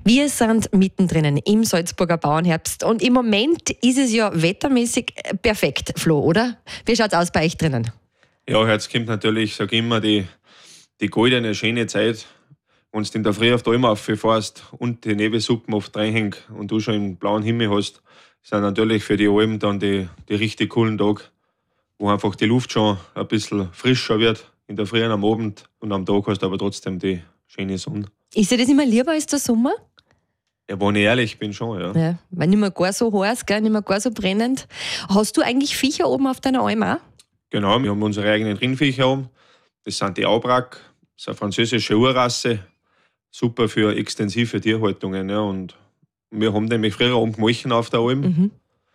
Wir sind mittendrin im Salzburger Bauernherbst und im Moment ist es ja wettermäßig perfekt, Flo, oder? Wie schaut es aus bei euch drinnen? Ja, jetzt kommt natürlich, sag ich immer, die goldene, schöne Zeit, wenn du in der Früh auf die Alm rauffährst und die Nebelsuppen oft reinhängt und du schon im blauen Himmel hast, sind natürlich für die Alm dann die richtig coolen Tage, wo einfach die Luft schon ein bisschen frischer wird in der Früh und am Abend und am Tag hast du aber trotzdem die schöne Sonne. Ist dir das immer lieber als der Sommer? Ja, wenn ich ehrlich bin, schon, ja. Ja, weil nicht mehr gar so heiß, gell, nicht mehr gar so brennend. Hast du eigentlich Viecher oben auf deiner Alm auch? Genau, wir haben unsere eigenen Rindviecher oben. Das sind die Aubrac, das ist eine französische Urrasse, super für extensive Tierhaltungen. Ja. Und wir haben nämlich früher oben gemolchen auf der Alm.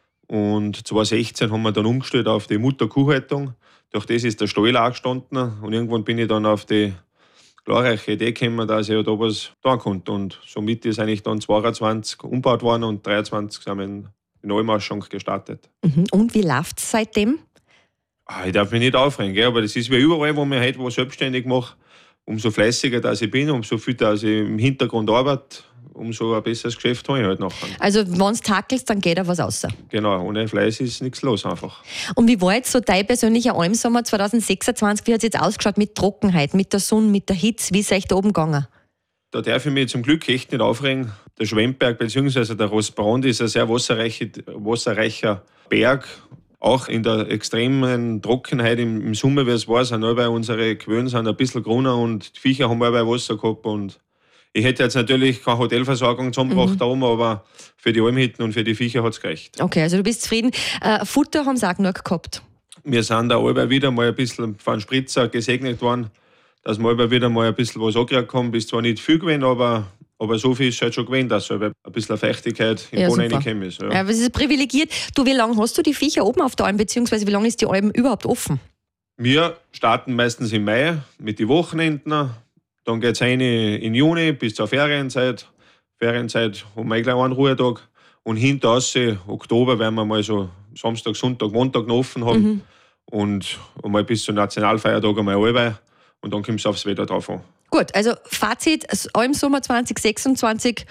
Und 2016 haben wir dann umgestellt auf die Mutter-Kuh-Haltung. Durch das ist der Stall auch gestanden. Und irgendwann bin ich dann auf die glorreiche Idee gekommen, dass ich da was tun konnte. Und somit ist eigentlich dann 22 umgebaut worden und 23 sind wir in den Almausschank gestartet. Und wie läuft es seitdem? Ich darf mich nicht aufregen, gell? Aber das ist wie überall, wo man heute was selbstständig macht. Umso fleißiger dass ich bin, umso viel dass ich im Hintergrund arbeite, umso ein besseres Geschäft habe ich halt nachher. Also wenn du tackelst, dann geht da was raus. Genau, ohne Fleiß ist nichts los einfach. Und wie war jetzt so dein persönlicher Almsommer 2026? Wie hat es jetzt ausgeschaut mit Trockenheit, mit der Sonne, mit der Hitze? Wie ist es euch da oben gegangen? Da darf ich mich zum Glück echt nicht aufregen. Der Schwemmberg bzw. der Rossbrand ist ein sehr wasserreicher Berg. Auch in der extremen Trockenheit im Sommer, wie es war, sind alle unsere Quellen sind ein bisschen grüner und die Viecher haben alle Wasser gehabt. Und ich hätte jetzt natürlich keine Hotelversorgung zusammengebracht da oben, aber für die Almhütten und für die Viecher hat es gereicht. Okay, also du bist zufrieden. Futter haben sie auch genug gehabt? Wir sind da alle wieder mal ein bisschen von Spritzer gesegnet worden, dass wir alle wieder mal ein bisschen was angekriegt haben. Ist zwar nicht viel gewesen, aber so viel ist halt schon gewesen, dass ein bisschen Feuchtigkeit im Boden reingekommen ist. Ja. Ja, aber es ist privilegiert. Du, wie lange hast du die Viecher oben auf der Alm, beziehungsweise wie lange ist die Alm überhaupt offen? Wir starten meistens im Mai mit den Wochenenden. Dann geht es rein in Juni bis zur Ferienzeit. Ferienzeit haben wir gleich einen Ruhetag. Und hinter Oktober werden wir mal so Samstag, Sonntag, Montag noch offen haben. Und mal bis zum Nationalfeiertag einmal alle. Und dann kommt es aufs Wetter drauf an. Gut, also Fazit, Almsommer 2026